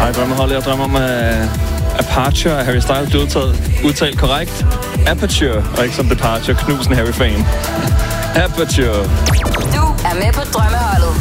Hej, drømmeholdet. Jeg drømmer om Aperture af Harry Styles. Du udtalt korrekt. Aperture, og ikke som Departure. Knusen Harry-fan. Aperture. Du er med på drømmeholdet.